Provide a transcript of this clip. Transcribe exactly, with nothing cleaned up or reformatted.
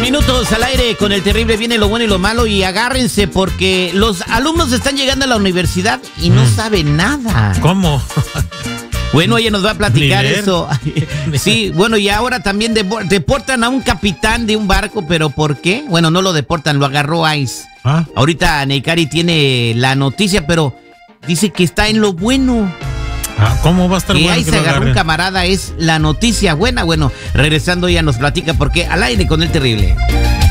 Minutos al aire con el terrible, viene lo bueno y lo malo, y agárrense porque los alumnos están llegando a la universidad y no mm. saben nada. ¿Cómo? Bueno, ella nos va a platicar eso. Sí, bueno, y ahora también deportan a un capitán de un barco, pero ¿por qué? Bueno, no lo deportan, lo agarró ICE. ¿Ah? Ahorita Neikari tiene la noticia, pero dice que está en lo bueno. Ah, ¿cómo va a estar que bueno ahí que se lo agarró agarren? un camarada, es la noticia buena. Bueno, regresando ya nos platica porque al aire con el terrible.